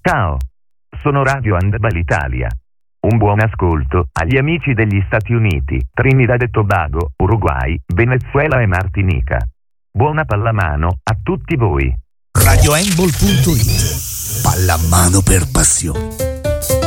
Ciao, sono Radio Handball Italia. Un buon ascolto agli amici degli Stati Uniti, Trinidad e Tobago, Uruguay, Venezuela e Martinica. Buona pallamano a tutti voi. RadioHandball.it. Pallamano per passione.